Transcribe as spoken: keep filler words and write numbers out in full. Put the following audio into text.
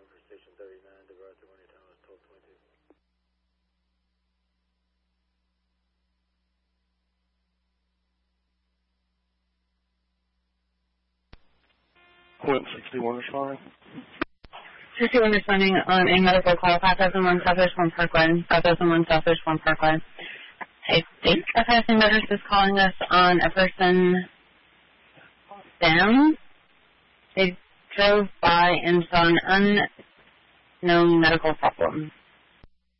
calling for station thirty-nine, departure when your time is twelve twenty-two. Point sixty-one responding. sixty-one responding on a medical call, five thousand one Southwest one Parkway, five thousand one Southwest one Parkway. I think a passing motorist is calling us on a person down. They drove by and saw an unknown medical problem.